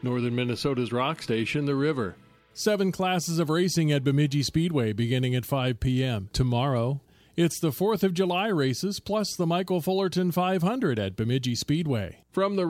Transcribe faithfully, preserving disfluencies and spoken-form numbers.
Northern Minnesota's rock station, The River. Seven classes of racing at Bemidji Speedway beginning at five p.m. Tomorrow, it's the fourth of July races plus the Michael Fullerton five hundred at Bemidji Speedway. From the